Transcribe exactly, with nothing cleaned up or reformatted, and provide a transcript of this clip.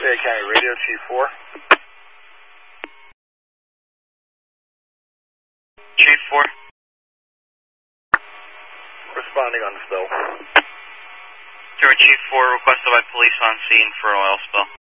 Fayette County Radio, Chief four. Chief four. Responding on the spill. Through Chief four, requested by police on scene for an oil spill.